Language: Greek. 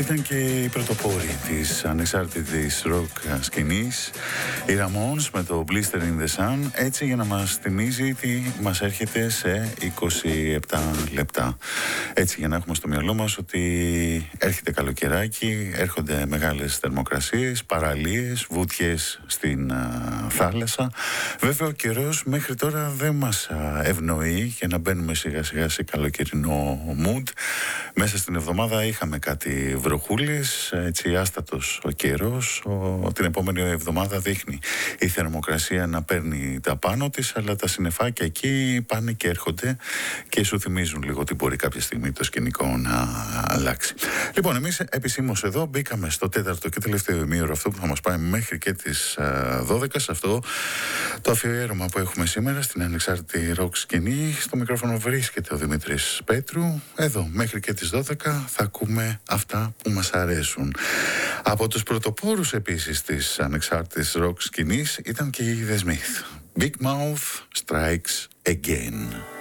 Ήταν και οι πρωτοπόροι της ανεξάρτητης ροκ σκηνής, οι Ramones με το Blister in the Sun, έτσι για να μας θυμίζει τι μας έρχεται σε 27 λεπτά. Έτσι για να έχουμε στο μυαλό μας ότι έρχεται καλοκαιράκι, έρχονται μεγάλες θερμοκρασίες, παραλίες, βούτιες στην θάλασσα. Βέβαια ο καιρός μέχρι τώρα δεν μας ευνοεί για να μπαίνουμε σιγά σιγά σε καλοκαιρινό mood. Μέσα στην εβδομάδα είχαμε κάτι βροχούλες, έτσι άστατος ο καιρός. Την επόμενη εβδομάδα δείχνει η θερμοκρασία να παίρνει τα πάνω της, αλλά τα συννεφάκια εκεί πάνε και έρχονται και σου θυμίζουν λίγο ότι μπορεί κάποια στιγμή το σκηνικό να αλλάξει. Λοιπόν, εμείς επισήμως εδώ μπήκαμε στο τέταρτο και τελευταίο ημίωρο, αυτό που θα μας πάει μέχρι και τις 12, σε αυτό το αφιέρωμα που έχουμε σήμερα στην ανεξάρτητη ροκ σκηνή. Στο μικρόφωνο βρίσκεται ο Δημήτρης Πέτρου. Εδώ μέχρι και τις 12 θα ακούμε αυτά που μας αρέσουν. Από τους πρωτοπόρους επίσης της ανεξάρτητης ροκ σκηνής ήταν και η The Smith. Big Mouth Strikes Again.